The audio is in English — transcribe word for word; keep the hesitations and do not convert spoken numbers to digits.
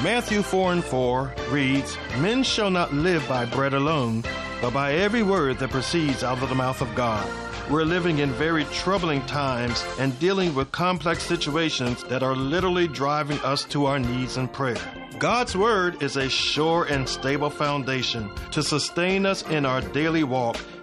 Matthew four and four reads, "Men shall not live by bread alone, but by every word that proceeds out of the mouth of God." We're living in very troubling times and dealing with complex situations that are literally driving us to our knees in prayer. God's Word is a sure and stable foundation to sustain us in our daily walk